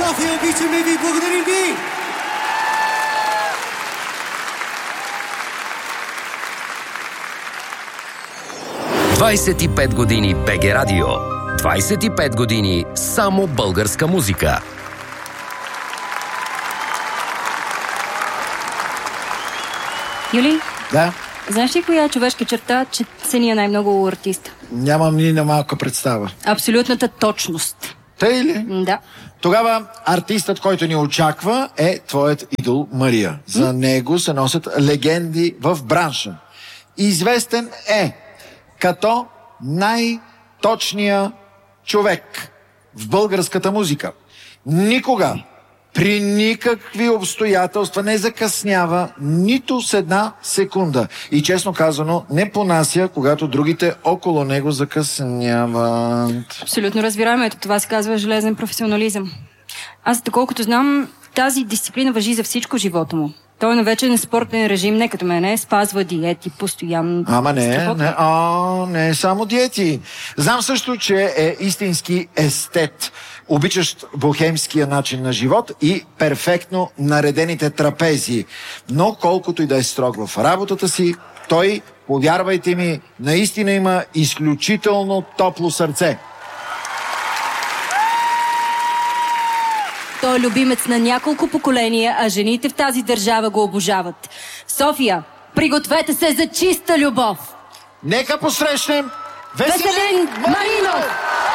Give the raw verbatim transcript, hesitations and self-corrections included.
София, обичаме ви, благодарим ви! двайсет и пет години БГ Радио. двайсет и пет години само българска музика. Юли? Да. Знаеш ли коя човешка черта, че ценя най-много артиста? Нямам ни на малка представа. Абсолютната точност. Тъй ли? Да. Тогава артистът, който ни очаква, е твоят идол Мария. За него се носят легенди в бранша. Известен е като най-точния човек в българската музика. Никога, при никакви обстоятелства не закъснява нито с една секунда. И честно казано, не понася, когато другите около него закъсняват. Абсолютно разбираемо. Ето това се казва железен професионализъм. Аз, доколкото знам, тази дисциплина важи за всичко живота му. Той е на вечен спортен режим, не като мене, спазва диети постоянно. Ама не, не, а, не е само диети. Знам също, че е истински естет, обичащ бохемския начин на живот и перфектно наредените трапези. Но колкото и да е строг в работата си, той, повярвайте ми, наистина има изключително топло сърце. Той е любимец на няколко поколения, а жените в тази държава го обожават. София, пригответе се за чиста любов! Нека посрещнем Веселин Маринов!